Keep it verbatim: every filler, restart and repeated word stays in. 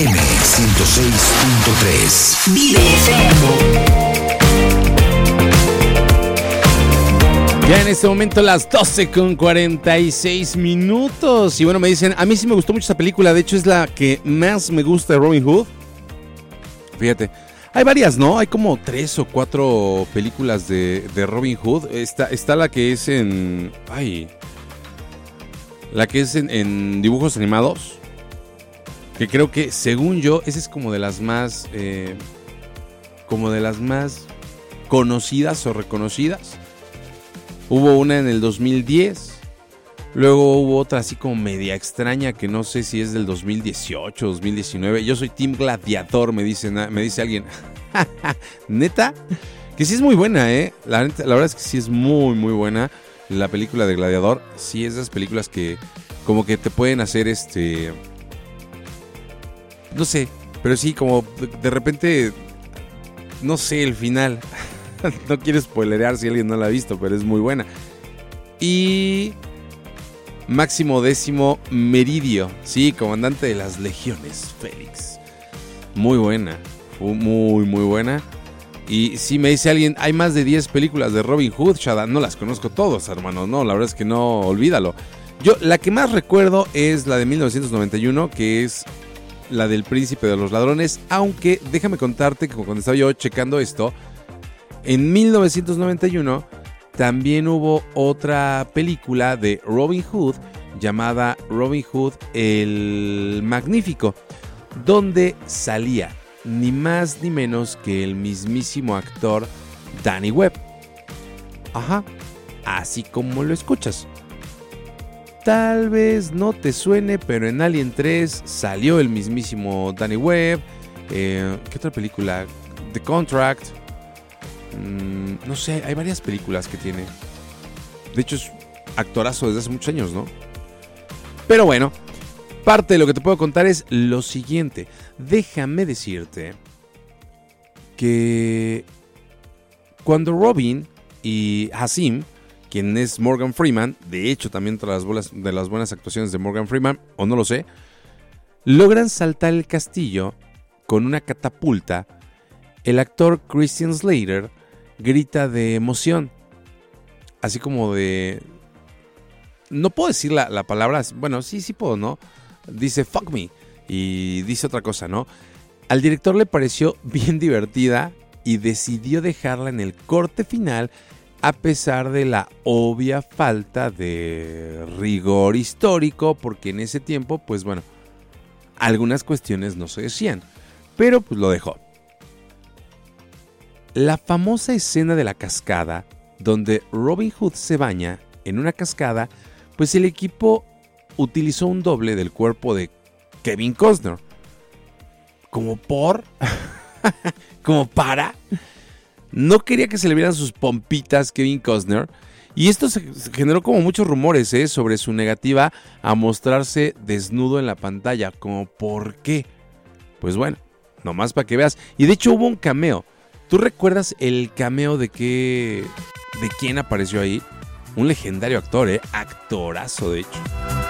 M ciento seis punto tres. Vive F M. Ya en este momento las doce con cuarenta y seis minutos. Y bueno, me dicen, a mí sí me gustó mucho esta película. De hecho es la que más me gusta de Robin Hood. Fíjate, hay varias, ¿no? Hay como tres o cuatro películas de, de Robin Hood. Está, está la que es en... Ay... La que es en, en dibujos animados. Que creo que, según yo, esa es como de las más... Eh, como de las más conocidas o reconocidas. Hubo una en el dos mil diez, luego hubo otra así como media extraña que no sé si es del dos mil dieciocho, dos mil diecinueve. Yo soy Team Gladiador, me dice, me dice alguien. ¿Neta? Que sí es muy buena, ¿eh? La, la verdad es que sí es muy, muy buena la película de Gladiador. Sí, es de esas películas que como que te pueden hacer este... No sé, pero sí, como de, de repente... No sé, el final... No quiero spoilerear si alguien no la ha visto, pero es muy buena. Y Máximo Décimo Meridio, sí, comandante de las legiones, Félix. Muy buena, fue muy, muy buena. Y si me dice alguien, hay más de diez películas de Robin Hood, Shada, no las conozco todos, hermano, no, la verdad es que no, olvídalo. Yo, la que más recuerdo es la de mil novecientos noventa y uno, que es la del Príncipe de los Ladrones, aunque déjame contarte que cuando estaba yo checando esto, en mil novecientos noventa y uno también hubo otra película de Robin Hood llamada Robin Hood el Magnífico, donde salía ni más ni menos que el mismísimo actor Danny Webb. Ajá, así como lo escuchas. Tal vez no te suene, pero en Alien tres salió el mismísimo Danny Webb. Eh, ¿Qué otra película? The Contract. Mm, no sé, hay varias películas que tiene. De hecho es actorazo desde hace muchos años, ¿no? Pero bueno, parte de lo que te puedo contar es lo siguiente. Déjame decirte que cuando Robin y Hasim, quien es Morgan Freeman, de hecho también otra de las, bolas, de las buenas actuaciones de Morgan Freeman, o no lo sé, logran saltar el castillo con una catapulta, el actor Christian Slater grita de emoción, así como de... No puedo decir la, la palabra, bueno, sí, sí puedo, ¿no? Dice fuck me y dice otra cosa, ¿no? Al director le pareció bien divertida y decidió dejarla en el corte final a pesar de la obvia falta de rigor histórico, porque en ese tiempo, pues bueno, algunas cuestiones no se decían, pero pues lo dejó. La famosa escena de la cascada, donde Robin Hood se baña en una cascada, pues el equipo utilizó un doble del cuerpo de Kevin Costner. ¿Como por? ¿Como para? No quería que se le vieran sus pompitas Kevin Costner. Y esto se generó como muchos rumores, ¿eh? Sobre su negativa a mostrarse desnudo en la pantalla. ¿Como por qué? Pues bueno, nomás para que veas. Y de hecho hubo un cameo. ¿Tú recuerdas el cameo de qué, de quién apareció ahí? Un legendario actor, ¿eh? Actorazo, de hecho.